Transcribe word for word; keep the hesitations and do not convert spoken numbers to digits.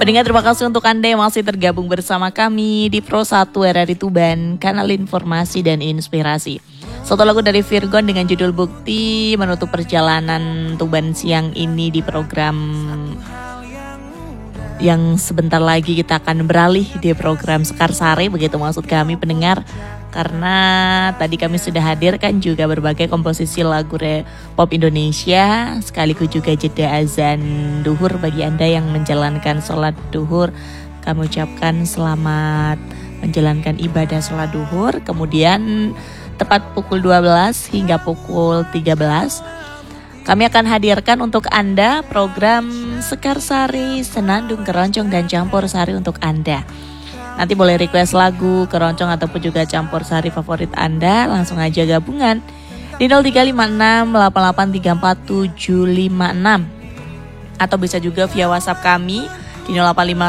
Pendengar, terima kasih untuk Anda yang masih tergabung bersama kami di Pro satu R R I Tuban, kanal informasi dan inspirasi. Satu lagu dari Virgon dengan judul Bukti menutup perjalanan Tuban siang ini di program yang sebentar lagi kita akan beralih di program Sekarsari, begitu maksud kami pendengar. Karena tadi kami sudah hadirkan juga berbagai komposisi lagu pop Indonesia, sekaligus juga jeda azan duhur bagi Anda yang menjalankan sholat duhur. Kami ucapkan selamat menjalankan ibadah sholat duhur. Kemudian tepat pukul dua belas hingga pukul tiga belas kami akan hadirkan untuk Anda program Sekarsari, Senandung, Keroncong, dan Campur Sari untuk Anda. Nanti boleh request lagu, keroncong ataupun juga campur sari favorit Anda. Langsung aja gabungan di nol tiga lima enam delapan delapan tiga empat tujuh lima enam. Atau bisa juga via WhatsApp kami di nol delapan lima